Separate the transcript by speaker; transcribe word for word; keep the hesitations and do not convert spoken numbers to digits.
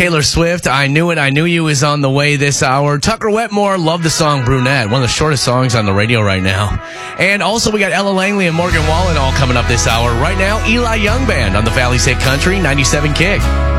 Speaker 1: Taylor Swift, I Knew It, I Knew You is on the way this hour. Tucker Wetmore, love the song Brunette, one of the shortest songs on the radio right now. And also we got Ella Langley and Morgan Wallen all coming up this hour. Right now, Eli Young Band on the Valley's Hit Country, ninety-seven Kick.